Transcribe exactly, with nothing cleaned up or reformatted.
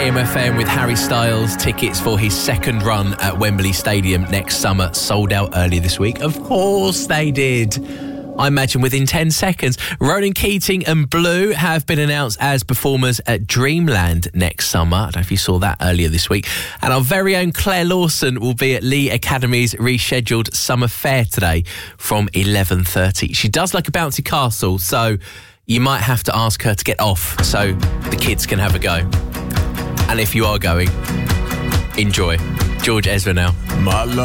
M F M with Harry Styles. Tickets for his second run at Wembley Stadium next summer sold out earlier this week. Of course they did. I imagine within ten seconds. Ronan Keating and Blue have been announced as performers at Dreamland next summer. I don't know if you saw that earlier this week. And our very own Claire Lawson will be at Lee Academy's rescheduled summer fair today from eleven thirty. She does like a bouncy castle, so you might have to ask her to get off so the kids can have a go. And if you are going, enjoy. George Ezra now. My love.